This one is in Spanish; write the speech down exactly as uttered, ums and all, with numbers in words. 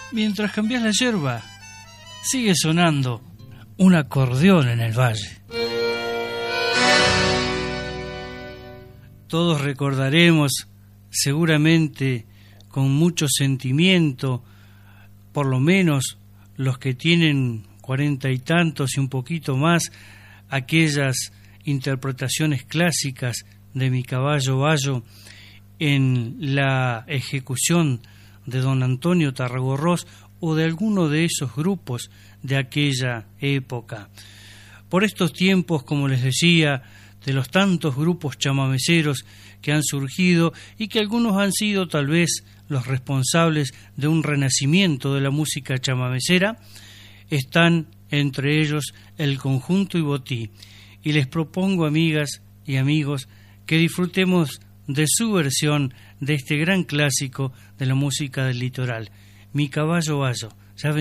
Mientras cambias la yerba, sigue sonando un acordeón en el valle. Todos recordaremos, seguramente con mucho sentimiento, por lo menos los que tienen cuarenta y tantos y un poquito más, aquellas interpretaciones clásicas de Mi caballo bayo en la ejecución de don Antonio Tarragorros o de alguno de esos grupos de aquella época. Por estos tiempos, como les decía, de los tantos grupos chamameceros que han surgido y que algunos han sido tal vez los responsables de un renacimiento de la música chamamecera, están entre ellos el Conjunto Ibotí, y les propongo, amigas y amigos, que disfrutemos de su versión de este gran clásico de la música del litoral, Mi caballo bayo.